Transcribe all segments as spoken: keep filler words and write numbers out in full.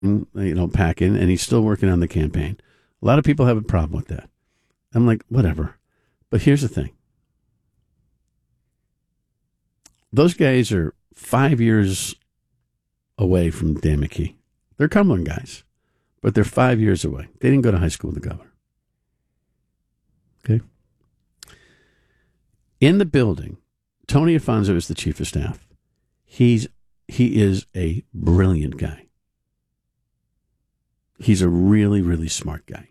you know, packing, and he's still working on the campaign. A lot of people have a problem with that. I'm like, whatever. But here's the thing. Those guys are five years away from Dan McKee. They're Cumberland guys, but they're five years away. They didn't go to high school with the governor. Okay? In the building, Tony Afonso is the chief of staff. He's he is a brilliant guy. He's a really, really smart guy.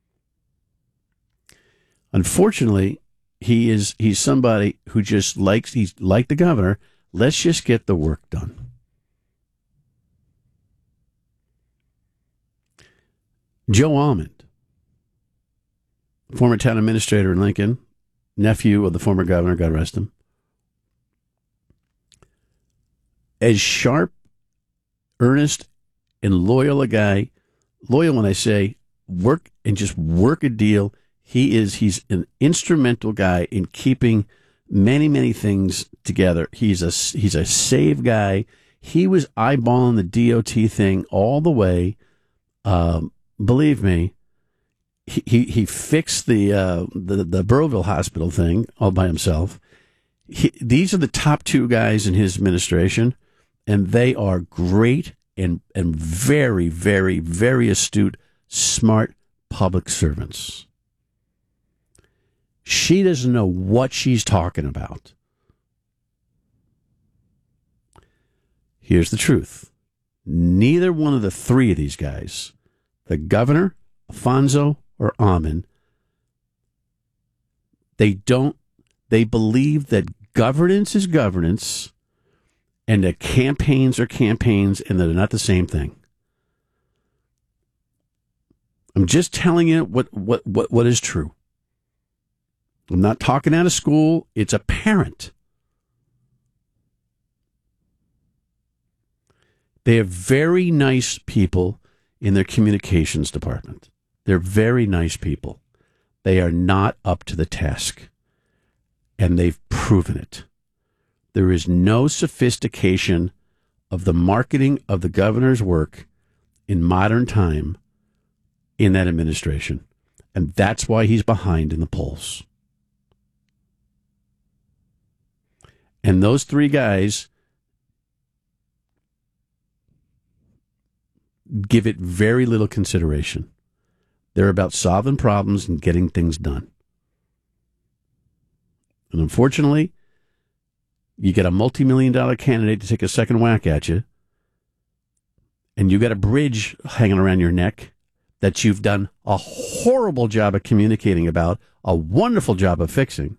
Unfortunately, he is he's somebody who just likes, he's like the governor, let's just get the work done. Joe Almond, former town administrator in Lincoln, nephew of the former governor, God rest him. As sharp, earnest, and loyal a guy, loyal when I say work and just work a deal, he is, he's an instrumental guy in keeping many, many things together. He's a, he's a save guy. He was eyeballing the D O T thing all the way. Um, believe me, he, he, he fixed the, uh, the, the Burrillville Hospital thing all by himself. He, these are the top two guys in his administration, and they are great and, and very, very, very astute, smart public servants. She doesn't know what she's talking about. Here's the truth. Neither one of the three of these guys, the governor, Afonso, or Almond, they don't, they believe that governance is governance and that campaigns are campaigns and that they're not the same thing. I'm just telling you what, what, what, what is true. I'm not talking out of school. It's apparent. They have very nice people in their communications department. They're very nice people. They are not up to the task, and they've proven it. There is no sophistication of the marketing of the governor's work in modern time in that administration, and that's why he's behind in the polls. And those three guys give it very little consideration. They're about solving problems and getting things done. And unfortunately, you get a multi-million dollar candidate to take a second whack at you, and you got a bridge hanging around your neck that you've done a horrible job of communicating about, a wonderful job of fixing.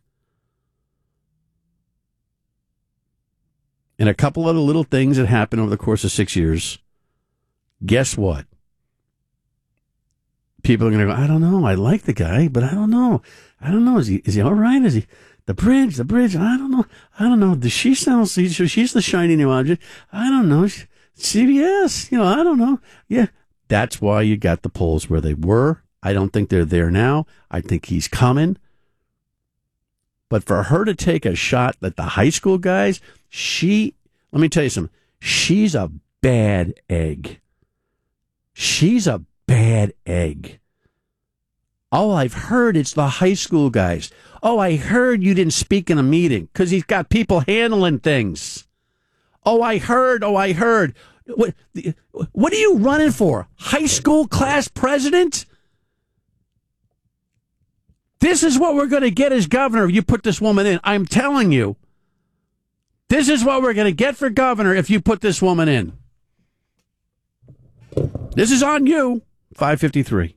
And a couple other little things that happened over the course of six years. Guess what? People are going to go, I don't know. I like the guy, but I don't know. I don't know. Is he is he all right? Is he the bridge? The bridge? I don't know. I don't know. Does she sound? She's the shiny new object. I don't know. C B S. You know. I don't know. Yeah. That's why you got the polls where they were. I don't think they're there now. I think he's coming. But for her to take a shot at the high school guys, she, let me tell you something, she's a bad egg. She's a bad egg. Oh, I've heard it's the high school guys. Oh, I heard you didn't speak in a meeting because he's got people handling things. Oh, I heard, oh, I heard. What, what are you running for? High school class president? This is what we're going to get as governor if you put this woman in. I'm telling you. This is what we're going to get for governor if you put this woman in. This is on you. five fifty-three.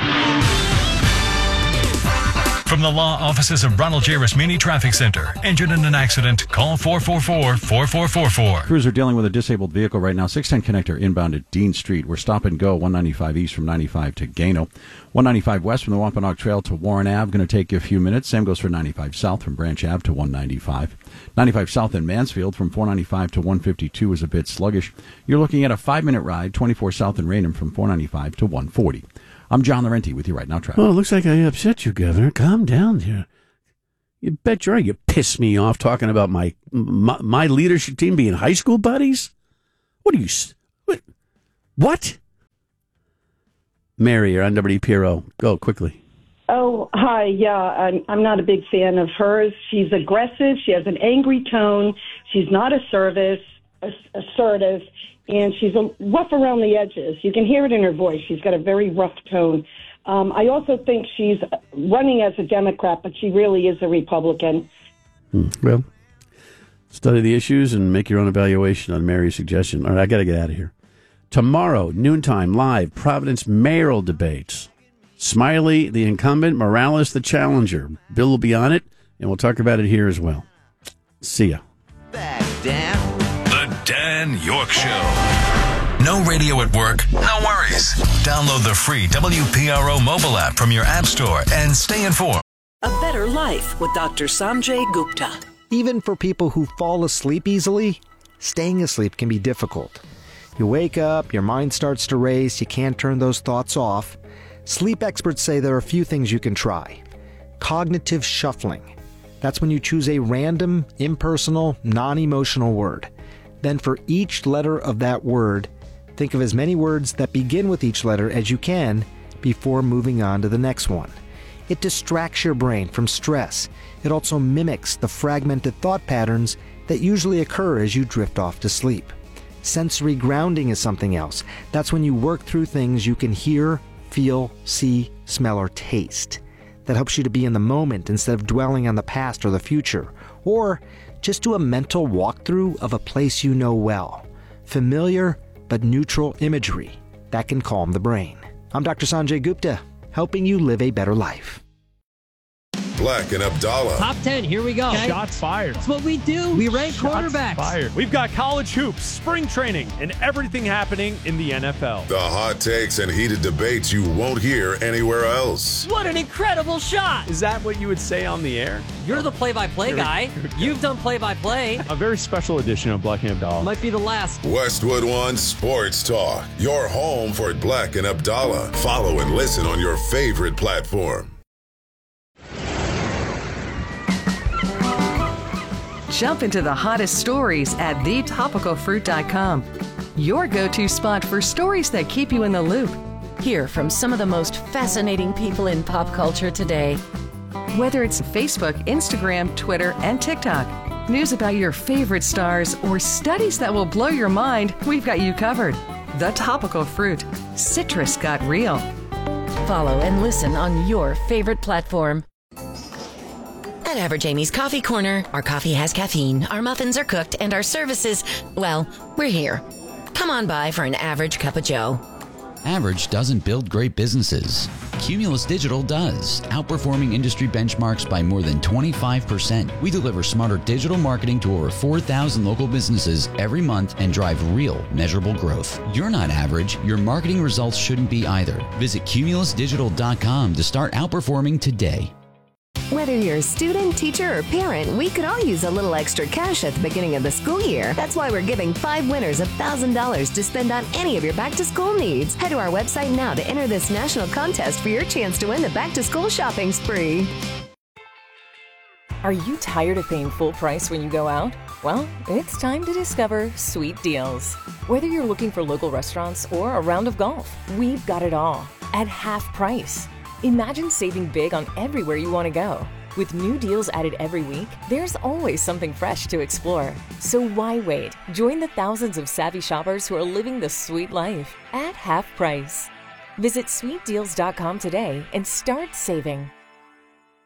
From the law offices of Ronald J. Rasmini Traffic Center. Injured in an accident? Call four four four, four four four four. Crews are dealing with a disabled vehicle right now. six ten connector inbound at Dean Street. We're stop and go. one ninety-five east from ninety-five to Gano. one ninety-five west from the Wampanoag Trail to Warren Ave. Going to take you a few minutes. Same goes for ninety-five south from Branch Ave to one ninety-five. ninety-five south in Mansfield from four ninety-five to one fifty-two is a bit sluggish. You're looking at a five-minute ride. twenty-four south in Raynham from four ninety-five to one forty. I'm John Laurenti with you right now, Traffic. Well, it looks like I upset you, Governor. Calm down here. You bet you're right. You pissed me off talking about my, my my leadership team being high school buddies. What are you? What? What? Mary, you're on W P R O. Go quickly. Oh, hi. Yeah, I'm, I'm not a big fan of hers. She's aggressive. She has an angry tone. She's not assertive, assertive, and she's a rough around the edges. You can hear it in her voice. She's got a very rough tone. Um, I also think she's running as a Democrat, but she really is a Republican. Hmm. Well, study the issues and make your own evaluation on Mary's suggestion. All right, I got to get out of here. Tomorrow, noontime, live, Providence mayoral debates. Smiley, the incumbent, Morales, the challenger. Bill will be on it, and we'll talk about it here as well. See ya. Back down. The Dan York Show. No radio at work? No worries. Download the free W P R O mobile app from your app store and stay informed. A Better Life with Doctor Sanjay Gupta. Even for people who fall asleep easily, staying asleep can be difficult. You wake up, your mind starts to race, you can't turn those thoughts off. Sleep experts say there are a few things you can try. Cognitive shuffling. That's when you choose a random, impersonal, non-emotional word. Then for each letter of that word, think of as many words that begin with each letter as you can before moving on to the next one. It distracts your brain from stress. It also mimics the fragmented thought patterns that usually occur as you drift off to sleep. Sensory grounding is something else. That's when you work through things you can hear, feel, see, smell, or taste. That helps you to be in the moment instead of dwelling on the past or the future. Or just do a mental walkthrough of a place you know well. Familiar but neutral imagery. That can calm the brain. I'm Doctor Sanjay Gupta, helping you live a better life. Black and Abdallah. Top ten, here we go. Okay. Shots fired. That's what we do. We rank Shots quarterbacks. Fired. We've got college hoops, spring training, and everything happening in the N F L. The hot takes and heated debates you won't hear anywhere else. What an incredible shot. Is that what you would say on the air? You're the play-by-play guy. You've done play-by-play. A very special edition of Black and Abdallah. Might be the last. Westwood One Sports Talk. Your home for Black and Abdallah. Follow and listen on your favorite platform. Jump into the hottest stories at the topical fruit dot com. Your go-to spot for stories that keep you in the loop. Hear from some of the most fascinating people in pop culture today. Whether it's Facebook, Instagram, Twitter, and TikTok, news about your favorite stars, or studies that will blow your mind, we've got you covered. The Topical Fruit. Citrus got real. Follow and listen on your favorite platform. At Average Amy's Coffee Corner, our coffee has caffeine, our muffins are cooked, and our services, well, we're here. Come on by for an average cup of joe. Average doesn't build great businesses. Cumulus Digital does, outperforming industry benchmarks by more than twenty-five percent. We deliver smarter digital marketing to over four thousand local businesses every month and drive real, measurable growth. You're not average. Your marketing results shouldn't be either. Visit cumulus digital dot com to start outperforming today. Whether you're a student, teacher, or parent, we could all use a little extra cash at the beginning of the school year. That's why we're giving five winners one thousand dollars to spend on any of your back-to-school needs. Head to our website now to enter this national contest for your chance to win the back-to-school shopping spree. Are you tired of paying full price when you go out? Well, it's time to discover Sweet Deals. Whether you're looking for local restaurants or a round of golf, we've got it all at half price. Imagine saving big on everywhere you want to go. With new deals added every week, there's always something fresh to explore. So why wait? Join the thousands of savvy shoppers who are living the sweet life at half price. Visit sweet deals dot com today and start saving.